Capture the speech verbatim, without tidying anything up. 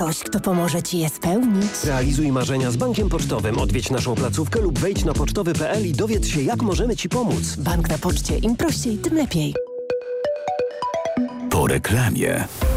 kogoś, kto pomoże Ci je spełnić. Realizuj marzenia z Bankiem Pocztowym. Odwiedź naszą placówkę lub wejdź na pocztowy kropka p l i dowiedz się, jak możemy Ci pomóc. Bank na poczcie. Im prościej, tym lepiej. Po reklamie.